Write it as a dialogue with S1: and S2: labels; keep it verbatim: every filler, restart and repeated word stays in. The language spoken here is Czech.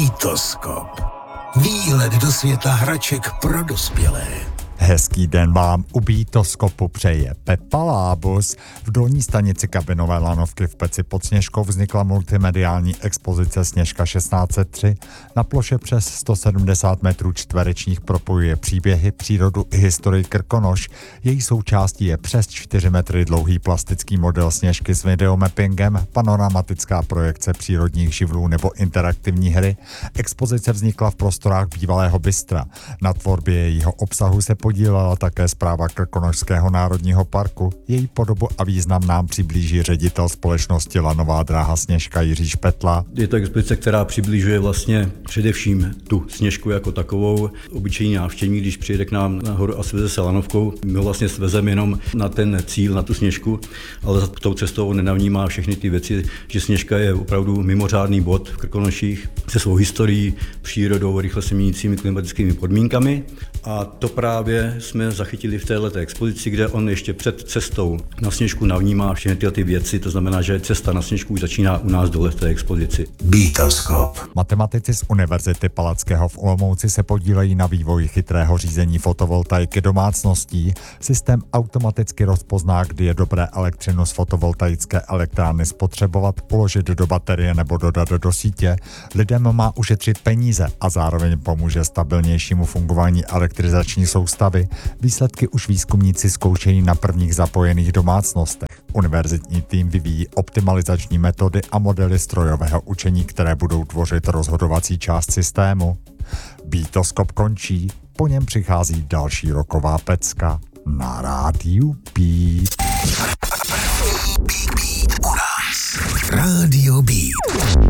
S1: Bitoskop. Výlet do světa hraček pro dospělé.
S2: Hezký den vám u Bitoskopu přeje Pepa Lábus. V dolní stanici kabinové lanovky v Peci pod Sněžkou vznikla multimediální expozice Sněžka šestnáct set tři. Na ploše přes sto sedmdesát metrů čtverečních propojuje příběhy, přírodu i historii Krkonoš. Její součástí je přes čtyři metry dlouhý plastický model Sněžky s videomappingem, panoramatická projekce přírodních živlů nebo interaktivní hry. Expozice vznikla v prostorách bývalého bystra. Na tvorbě jejího obsahu se podílela také správa Krkonošského národního parku. Její podobu a význam nám přiblíží ředitel společnosti Lanová dráha Sněžka Jiří Špetla.
S3: Je to expozice, která přibližuje vlastně především tu Sněžku jako takovou. Obyčejní návštěvník, když přijede k nám nahoru a sveze se lanovkou, my ho vlastně svezeme jenom na ten cíl, na tu Sněžku, ale za tou cestou on nenavnímá všechny ty věci, že Sněžka je opravdu mimořádný bod v Krkonoších se svou historií, přírodou, rychle se měnícími klimatickými podmínkami. A to právě jsme zachytili v této expozici, kde on ještě před cestou na Sněžku navnímá všechny tyhle ty věci, to znamená, že cesta na Sněžku už začíná u nás dole v té expozici.
S1: Bitoskop.
S2: Matematici z Univerzity Palackého v Olomouci se podílejí na vývoji chytrého řízení fotovoltaiky domácností. Systém automaticky rozpozná, kdy je dobré elektřinu z fotovoltaické elektrárny spotřebovat, uložit do baterie nebo dodat do sítě. Lidem má ušetřit peníze a zároveň pomůže stabilnějšímu fungování elektrizační soustavy. Výsledky už výzkumníci zkoušejí na prvních zapojených domácnostech. Univerzitní tým vyvíjí optimalizační metody a modely strojového učení, které budou tvořit rozhodovací část systému. Bitoskop končí, po něm přichází další roková pecka na rádiu Beat.
S1: Rádio Beat.